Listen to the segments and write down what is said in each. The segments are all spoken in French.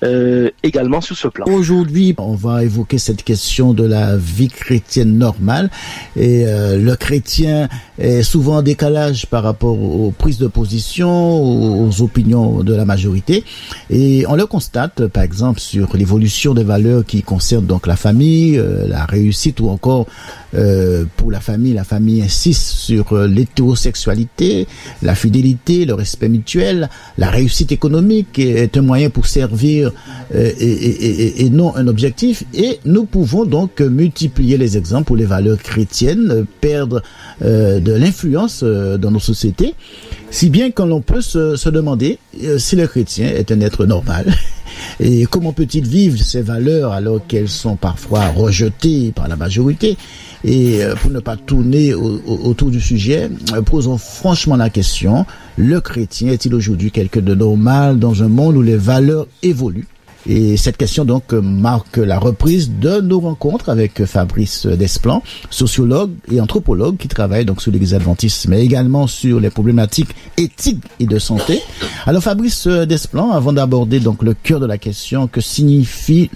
également sur ce plan. Aujourd'hui, on va évoquer cette question de la vie chrétienne normale et le chrétien est souvent en décalage par rapport aux prises de position, aux opinions de la majorité et on le constate par exemple sur l'évolution des valeurs qui concernent donc la famille, la réussite ou encore pour la famille insiste sur l'hétérosexualité, la fidélité, le respect mutuel, la réussite économique est un moyen pour servir et non un objectif. Et nous pouvons donc multiplier les exemples où les valeurs chrétiennes perdent de l'influence dans nos sociétés, si bien que l'on peut se demander si le chrétien est un être normal. Et comment peut-il vivre ces valeurs alors qu'elles sont parfois rejetées par la majorité? Et pour ne pas tourner autour du sujet, posons franchement la question, le chrétien est-il aujourd'hui quelqu'un de normal dans un monde où les valeurs évoluent? Et cette question donc marque la reprise de nos rencontres avec Fabrice Desplan, sociologue et anthropologue qui travaille donc sur l'Église adventiste, mais également sur les problématiques éthiques et de santé. Alors Fabrice Desplan, avant d'aborder donc le cœur de la question, que signifie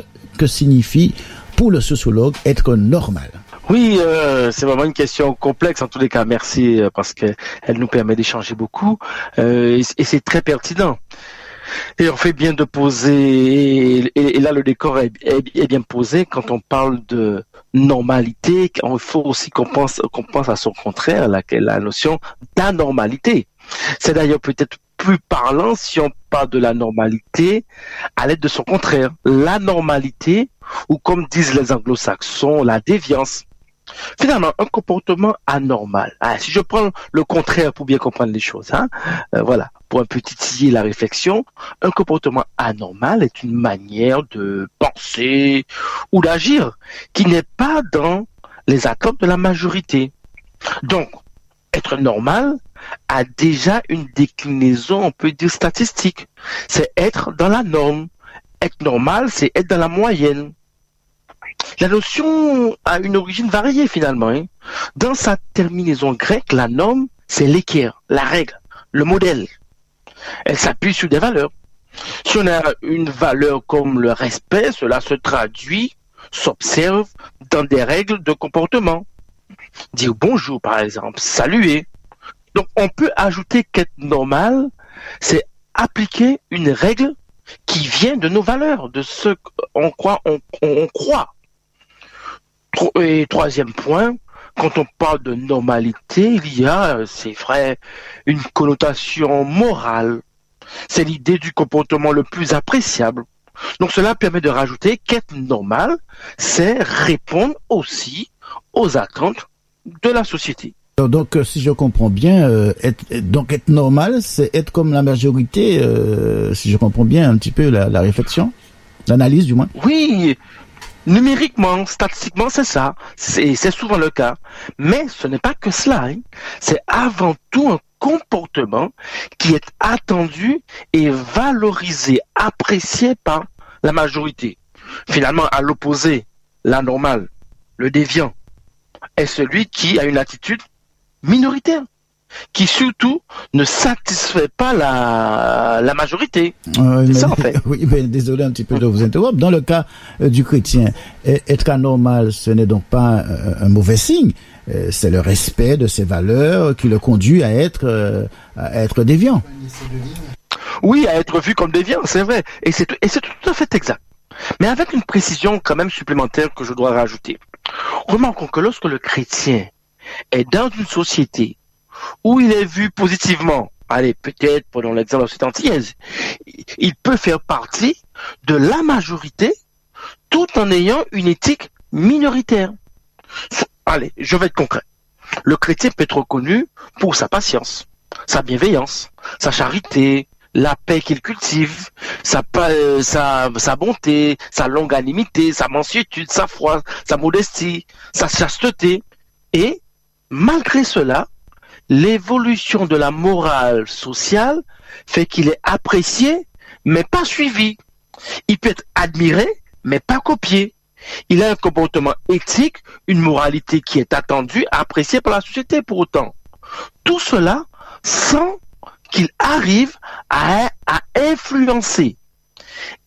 pour le sociologue être normal? Oui, c'est vraiment une question complexe en tous les cas. Merci parce que elle nous permet d'échanger beaucoup et c'est très pertinent. Et on fait bien de poser, et là le décor est bien posé quand on parle de normalité. Il faut aussi qu'on pense à son contraire, la notion d'anormalité. C'est d'ailleurs peut-être plus parlant si on parle de la normalité à l'aide de son contraire. L'anormalité, ou comme disent les anglo-saxons, la déviance. Finalement, un comportement anormal. Si je prends le contraire pour bien comprendre les choses, voilà, pour un peu titiller la réflexion, un comportement anormal est une manière de penser ou d'agir qui n'est pas dans les attentes de la majorité. Donc, être normal a déjà une déclinaison, on peut dire statistique. C'est être dans la norme. Être normal, c'est être dans la moyenne. La notion a une origine variée finalement. Dans sa terminaison grecque, la norme, c'est l'équerre, la règle, le modèle. Elle s'appuie sur des valeurs. Si on a une valeur comme le respect, cela se traduit, s'observe dans des règles de comportement. Dire bonjour par exemple, saluer. Donc on peut ajouter qu'être normal, c'est appliquer une règle qui vient de nos valeurs, de ce qu'on croit. On croit. Et troisième point, quand on parle de normalité, il y a, c'est vrai, une connotation morale. C'est l'idée du comportement le plus appréciable. Donc cela permet de rajouter qu'être normal, c'est répondre aussi aux attentes de la société. Donc, si je comprends bien, être normal, c'est être comme la majorité, si je comprends bien un petit peu la réflexion, l'analyse du moins. Oui. Numériquement, statistiquement, c'est ça. C'est souvent le cas. Mais ce n'est pas que cela. C'est avant tout un comportement qui est attendu et valorisé, apprécié par la majorité. Finalement, à l'opposé, l'anormal, le déviant, est celui qui a une attitude minoritaire, qui surtout ne satisfait pas la majorité. C'est ça en fait. Oui, mais désolé un petit peu de vous interrompre. Dans le cas du chrétien, être anormal, ce n'est donc pas un mauvais signe. C'est le respect de ses valeurs qui le conduit à être déviant. Oui, à être vu comme déviant, c'est vrai. Et c'est tout à fait exact. Mais avec une précision quand même supplémentaire que je dois rajouter. Remarquons que lorsque le chrétien est dans une société où il est vu positivement, allez, peut-être, prenons l'exemple de la société antillaise, il peut faire partie de la majorité tout en ayant une éthique minoritaire. Allez, je vais être concret. Le chrétien peut être reconnu pour sa patience, sa bienveillance, sa charité, la paix qu'il cultive, sa bonté, sa longanimité, sa mansuétude, sa foi, sa modestie, sa chasteté. Et malgré cela, l'évolution de la morale sociale fait qu'il est apprécié, mais pas suivi. Il peut être admiré, mais pas copié. Il a un comportement éthique, une moralité qui est attendue, appréciée par la société pour autant. Tout cela sans qu'il arrive à influencer